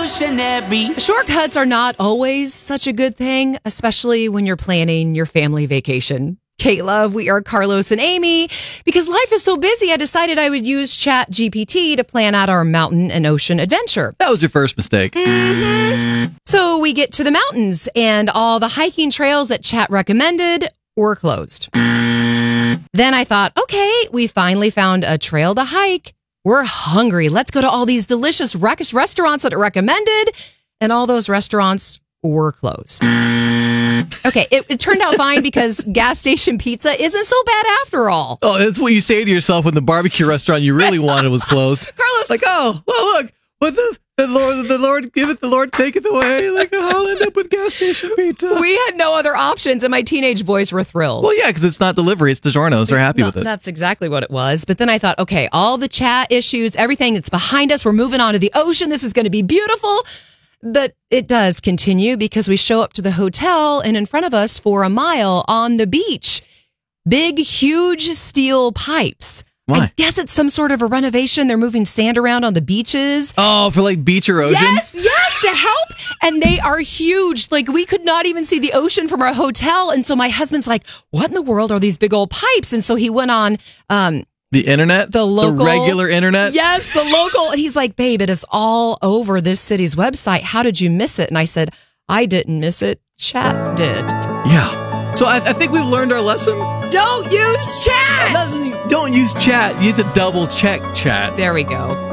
revolutionary. Shortcuts are not always such a good thing, especially when you're planning your family vacation. Kate Love, we are Carlos and Amy. Because life is so busy, I decided I would use ChatGPT to plan out our mountain and ocean adventure. That was your first mistake. So we get to the mountains, and all the hiking trails that Chat recommended were closed. Then I thought, okay, we finally found a trail to hike. We're hungry. Let's go to all these delicious restaurants that are recommended. And all those restaurants were closed. Okay, it turned out fine because gas station pizza isn't so bad after all. Oh, that's what you say to yourself when the barbecue restaurant you really wanted was closed. Carlos, Like, oh, well, look, what the Lord giveth, the Lord taketh away. Like, I'll end up with gas station pizza. we had no other options, and my teenage boys were thrilled. Well, yeah, because it's not delivery, it's DiGiorno's. They're happy with it. That's exactly what it was. But then I thought, okay, all the chat issues, everything that's behind us, we're moving on to the ocean. This is going to be beautiful. But it does continue because we show up to the hotel, and in front of us for a mile on the beach, big, huge steel pipes. Why? I guess it's some sort of a renovation. They're moving sand around on the beaches. Oh, for like beach erosion? Yes, to help. And they are huge. Like, we could not even see the ocean from our hotel. And so my husband's like, what in the world are these big old pipes? And so he went on The internet? the local, The regular internet? Yes, the local. And he's like, babe, it is all over this city's website. How did you miss it? And I said, I didn't miss it. Chat did. Yeah. So I think we've learned our lesson. Don't use chat. Don't use chat. You have to double check chat. There we go.